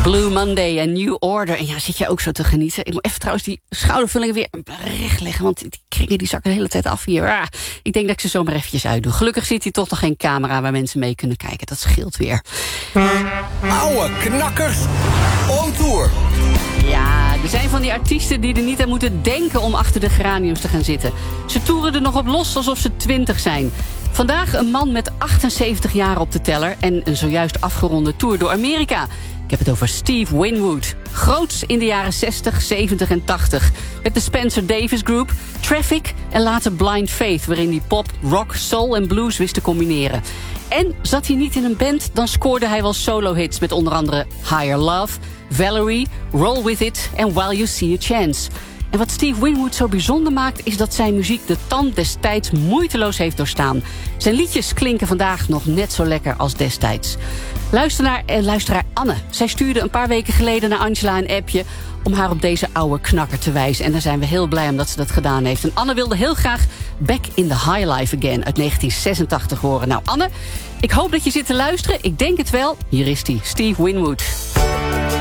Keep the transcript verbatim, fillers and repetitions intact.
Blue Monday en New Order. En ja, zit je ook zo te genieten. Ik moet even trouwens die schoudervullingen weer recht leggen, want die kringen die zakken de hele tijd af hier. Ah, ik denk dat ik ze zo maar eventjes uitdoe. Gelukkig zit hier toch nog geen camera waar mensen mee kunnen kijken. Dat scheelt weer. Oude knakkers on tour. Ja, er zijn van die artiesten die er niet aan moeten denken om achter de geraniums te gaan zitten. Ze toeren er nog op los alsof ze twintig zijn. Vandaag een man met achtenzeventig jaar op de teller en een zojuist afgeronde tour door Amerika. Ik heb het over Steve Winwood. Groots in de jaren zestig, zeventig en tachtig. Met de Spencer Davis Group, Traffic en later Blind Faith, waarin hij pop, rock, soul en blues wist te combineren. En zat hij niet in een band, dan scoorde hij wel solo-hits met onder andere Higher Love, Valerie, Roll With It en While You See A Chance. En wat Steve Winwood zo bijzonder maakt, is dat zijn muziek de tand des tijds moeiteloos heeft doorstaan. Zijn liedjes klinken vandaag nog net zo lekker als destijds. Luisteraar, eh, luisteraar Anne, zij stuurde een paar weken geleden naar Angela een appje om haar op deze oude knakker te wijzen. En daar zijn we heel blij om dat ze dat gedaan heeft. En Anne wilde heel graag Back in the High Life Again uit negentien zesentachtig horen. Nou Anne, ik hoop dat je zit te luisteren. Ik denk het wel. Hier is hij, Steve Winwood.